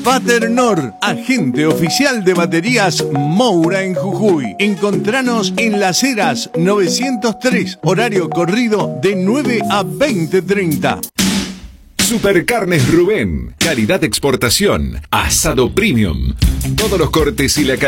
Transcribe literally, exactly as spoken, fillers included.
Paternor, agente oficial de baterías Moura en Jujuy. Encontranos en Las Heras novecientos tres, horario corrido de nueve a veinte treinta. Supercarnes Rubén, calidad de exportación, asado premium. Todos los cortes y la calidad